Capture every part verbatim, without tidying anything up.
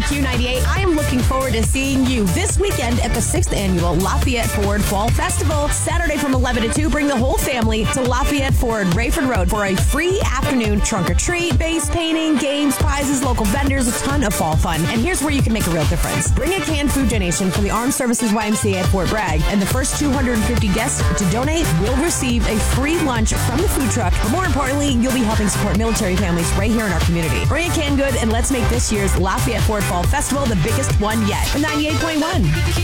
Q ninety-eight. I am looking forward to seeing you this weekend at the sixth Annual Lafayette Ford Fall Festival. Saturday from eleven to two, bring the whole family to Lafayette Ford, Rayford Road for a free afternoon trunk or treat, base painting, games, prizes, local vendors, a ton of fall fun. And here's where you can make a real difference. Bring a canned food donation for the Armed Services Y M C A at Fort Bragg, and the first two hundred fifty guests to donate will receive a free lunch from the food truck. But more importantly, you'll be helping support military families right here in our community. Bring a canned good and let's make this year's Lafayette Ford Fall Festival the biggest one yet. ninety-eight point one.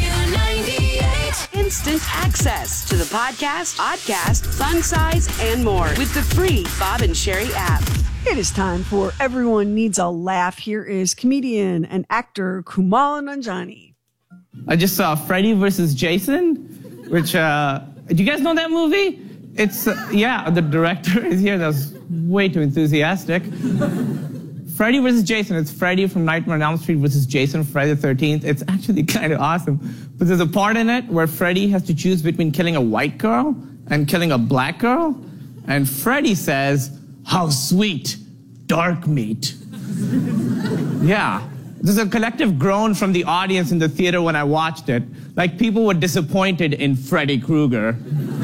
Instant access to the podcast, podcast, fun size, and more with the free Bob and Sherry app. It is time for Everyone Needs a Laugh. Here is comedian and actor Kumail Nanjiani. I just saw Freddy versus Jason, which, uh, do you guys know that movie? It's, uh, yeah, the director is here. That was way too enthusiastic. Freddy versus Jason. It's Freddy from Nightmare on Elm Street versus Jason from Friday the thirteenth. It's actually kind of awesome. But there's a part in it where Freddy has to choose between killing a white girl and killing a black girl. And Freddy says, "How sweet, dark meat." Yeah. There's a collective groan from the audience in the theater when I watched it. Like people were disappointed in Freddy Krueger.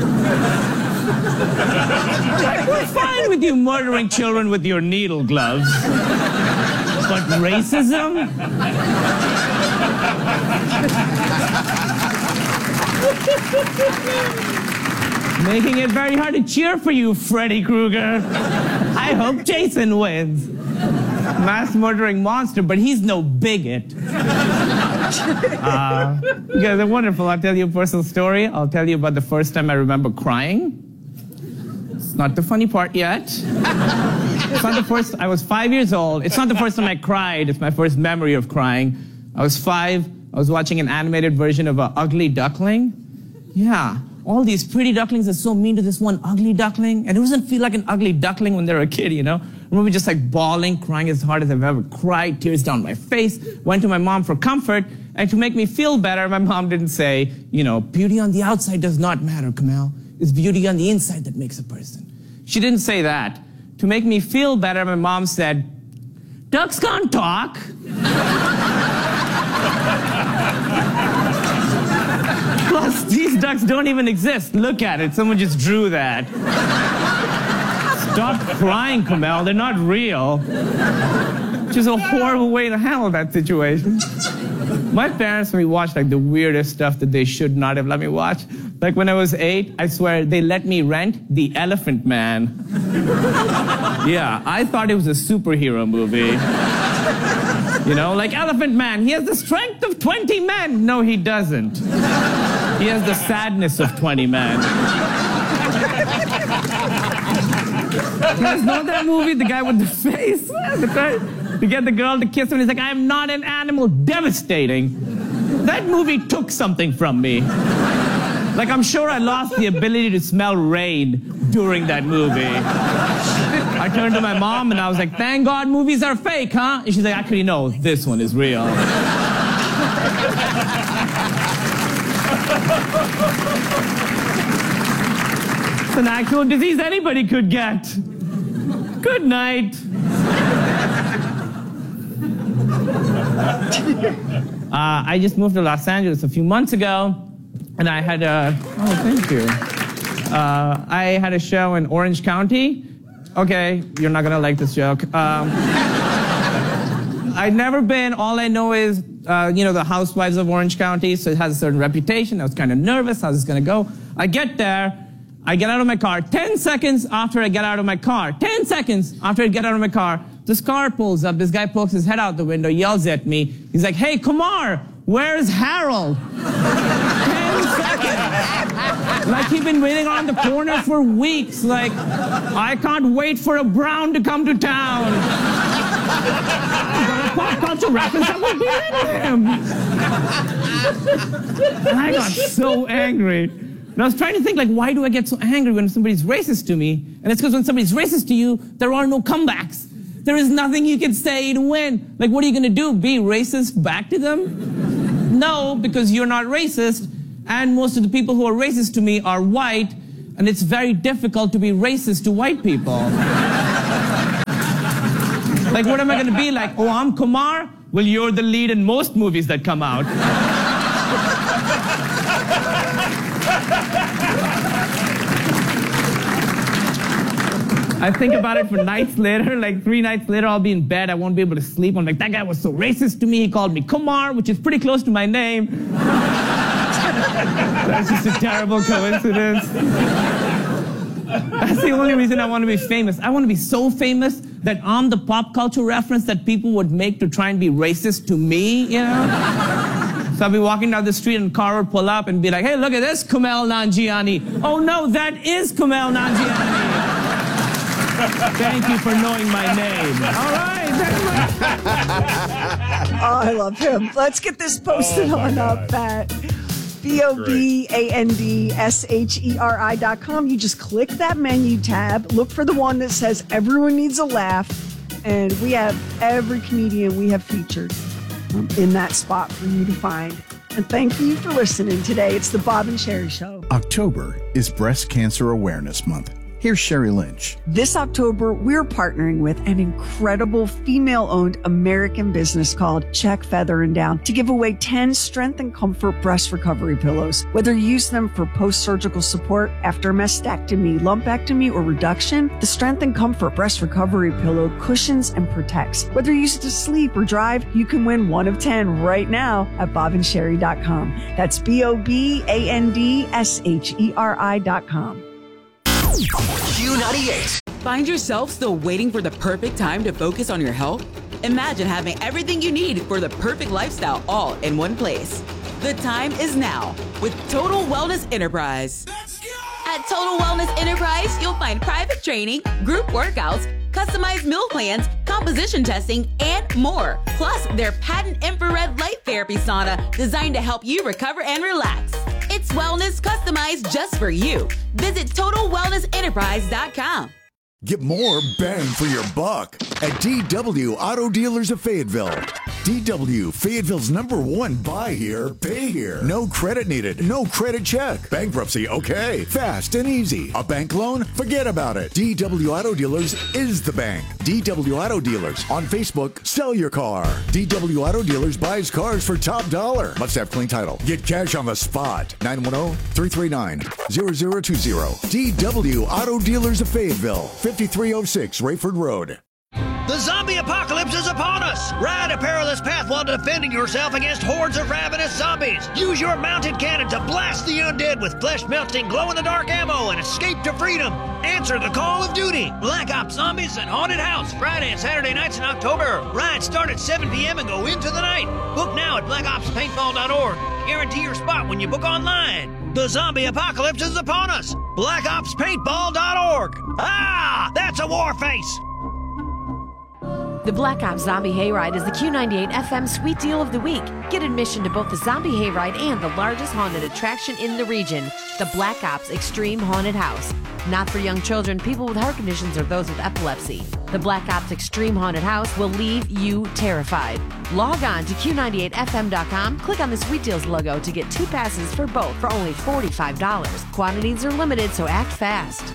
We're fine with you murdering children with your needle gloves. But racism? Making it very hard to cheer for you, Freddy Krueger. I hope Jason wins. Mass murdering monster, but he's no bigot. Uh, you guys are wonderful. I'll tell you a personal story. I'll tell you about the first time I remember crying. It's not the funny part yet. It's not the first, I was five years old. It's not the first time I cried. It's my first memory of crying. I was five. I was watching an animated version of an Ugly Duckling. Yeah. All these pretty ducklings are so mean to this one ugly duckling. And it doesn't feel like an ugly duckling when they're a kid, you know? I remember just like bawling, crying as hard as I've ever cried, tears down my face, went to my mom for comfort. And to make me feel better, my mom didn't say, you know, beauty on the outside does not matter, Kumail. It's beauty on the inside that makes a person. She didn't say that. To make me feel better, my mom said, ducks can't talk. Plus, these ducks don't even exist. Look at it. Someone just drew that. Stop crying, Kumail. They're not real. Which is a horrible way to handle that situation. My parents made me watch like the weirdest stuff that they should not have let me watch. Like when I was eight, I swear, they let me rent The Elephant Man. Yeah, I thought it was a superhero movie. You know, like Elephant Man, he has the strength of twenty men. No, he doesn't. He has the sadness of twenty men. You guys know that movie? The guy with the face? The guy, to get the girl to kiss him, he's like, I am not an animal. Devastating. That movie took something from me. Like, I'm sure I lost the ability to smell rain during that movie. I turned to my mom and I was like, thank God movies are fake, huh? And she's like, actually, no, this one is real. It's an actual disease anybody could get. Good night. uh, I just moved to Los Angeles a few months ago, and I had a, oh, thank you. Uh, I had a show in Orange County. Okay, you're not gonna like this joke. Um, I'd never been, all I know is, uh, you know, the housewives of Orange County, so it has a certain reputation. I was kind of nervous, how's this gonna go? I get there, I get out of my car. Ten seconds after I get out of my car, ten seconds after I get out of my car, this car pulls up, this guy pokes his head out the window, yells at me. He's like, hey, Kumar, where's Harold? Ten seconds. Like he'd been waiting on the corner for weeks. Like, I can't wait for a Brown to come to town. Got a pop culture reference that would be in him. And I got so angry. And I was trying to think, like, why do I get so angry when somebody's racist to me? And it's because when somebody's racist to you, there are no comebacks. There is nothing you can say to win. Like, what are you going to do? Be racist back to them? No, because you're not racist. And most of the people who are racist to me are white. And it's very difficult to be racist to white people. Like, what am I going to be like? Oh, I'm Kumar? Well, you're the lead in most movies that come out. I think about it for nights later, like three nights later, I'll be in bed, I won't be able to sleep. I'm like, that guy was so racist to me, he called me Kumar, which is pretty close to my name. That's just a terrible coincidence. That's the only reason I want to be famous. I want to be so famous that I'm the pop culture reference that people would make to try and be racist to me, you know? So I'll be walking down the street and a car would pull up and be like, hey, look at this, Kumail Nanjiani. Oh no, that is Kumail Nanjiani. Thank you for knowing my name. All right. Oh, I love him. Let's get this posted oh on God. up at B O B A N D S H E R I dot com. You just click that menu tab, look for the one that says everyone needs a laugh, and we have every comedian we have featured um, in that spot for you to find. And thank you for listening today. It's the Bob and Sherry Show. October is Breast Cancer Awareness Month. Here's Sherry Lynch. This October, we're partnering with an incredible female-owned American business called Check Feather and Down to give away ten Strength and Comfort breast recovery pillows. Whether you use them for post-surgical support after mastectomy, lumpectomy, or reduction, the Strength and Comfort breast recovery pillow cushions and protects. Whether you use it to sleep or drive, you can win one of ten right now at bob and sherry dot com. That's B O B A N D S H E R I dot com. Q ninety-eight. Find yourself still waiting for the perfect time to focus on your health? Imagine having everything you need for the perfect lifestyle all in one place. The time is now with Total Wellness Enterprise. Let's go! At Total Wellness Enterprise, you'll find private training, group workouts, customized meal plans, composition testing, and more. Plus, their patent infrared light therapy sauna designed to help you recover and relax. It's wellness customized just for you. Visit total wellness enterprise dot com. Get more bang for your buck at D W Auto Dealers of Fayetteville. D W, Fayetteville's number one buy here, pay here. No credit needed, no credit check. Bankruptcy, okay. Fast and easy. A bank loan? Forget about it. D W Auto Dealers is the bank. D W Auto Dealers. On Facebook, sell your car. D W Auto Dealers buys cars for top dollar. Must have clean title. Get cash on the spot. nine one zero, three three nine, zero zero two zero. D W Auto Dealers of Fayetteville. fifty-three oh six Rayford Road. The zombie apocalypse is upon us! Ride a perilous path while defending yourself against hordes of ravenous zombies. Use your mounted cannon to blast the undead with flesh-melting, glow-in-the-dark ammo and escape to freedom. Answer the call of duty. Black Ops Zombies and Haunted House, Friday and Saturday nights in October. Rides start at seven p.m. and go into the night. Book now at black ops paintball dot org. Guarantee your spot when you book online. The zombie apocalypse is upon us. black ops paintball dot org. Ah, that's a war face. The Black Ops Zombie Hayride is the Q ninety-eight F M Sweet Deal of the Week. Get admission to both the Zombie Hayride and the largest haunted attraction in the region, the Black Ops Extreme Haunted House. Not for young children, people with heart conditions, or those with epilepsy. The Black Ops Extreme Haunted House will leave you terrified. Log on to Q ninety-eight F M dot com, click on the Sweet Deals logo to get two passes for both for only forty-five dollars. Quantities are limited, so act fast.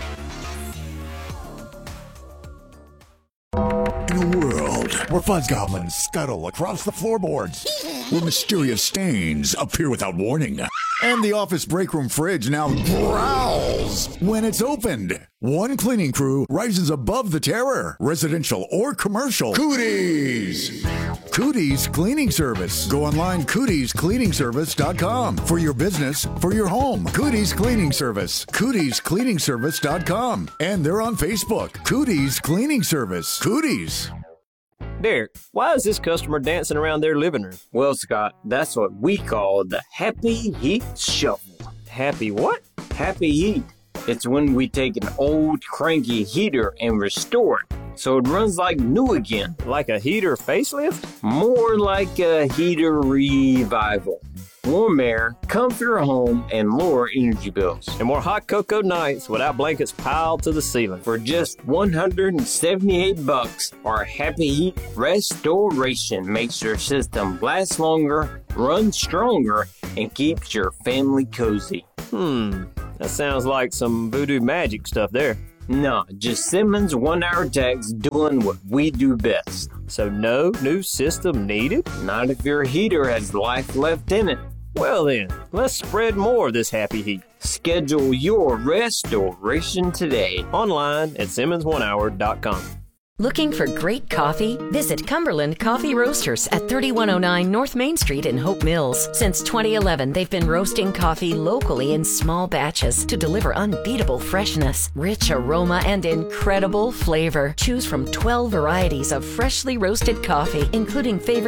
In a world where fuzz goblins scuttle across the floorboards, where mysterious stains appear without warning, and the office break room fridge now growls when it's opened, one cleaning crew rises above the terror, residential or commercial. Cooties! Cooties Cleaning Service. Go online, cooties cleaning service dot com. For your business, for your home. Cooties Cleaning Service. cooties cleaning service dot com. And they're on Facebook. Cooties Cleaning Service. Cooties. Derek, why is this customer dancing around their living room? Well, Scott, that's what we call the Happy Heat Shuffle. Happy what? Happy Heat. It's when we take an old cranky heater and restore it so it runs like new again. Like a heater facelift? More like a heater revival. Warm air, comfier home, and lower energy bills. And more hot cocoa nights without blankets piled to the ceiling. For just one hundred seventy-eight bucks, our Happy Heat Restoration makes your system last longer, run stronger, and keeps your family cozy. Hmm, that sounds like some voodoo magic stuff there. No, just Simmons one-hour techs doing what we do best. So no new system needed? Not if your heater has life left in it. Well then, let's spread more of this happy heat. Schedule your restoration today online at Simmons one hour dot com. Looking for great coffee? Visit Cumberland Coffee Roasters at thirty-one oh nine North Main Street in Hope Mills. Since twenty eleven, they've been roasting coffee locally in small batches to deliver unbeatable freshness, rich aroma, and incredible flavor. Choose from twelve varieties of freshly roasted coffee, including favorite